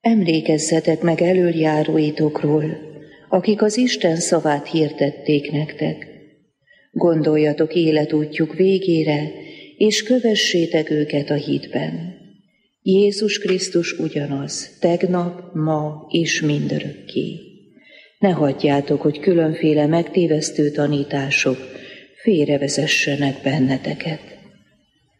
Emlékezzetek meg elöljáróitokról, akik az Isten szavát hirdették nektek. Gondoljatok életútjuk végére, és kövessétek őket a hitben. Jézus Krisztus ugyanaz, tegnap, ma és mindörökké. Ne hagyjátok, hogy különféle megtévesztő tanítások félrevezessenek benneteket.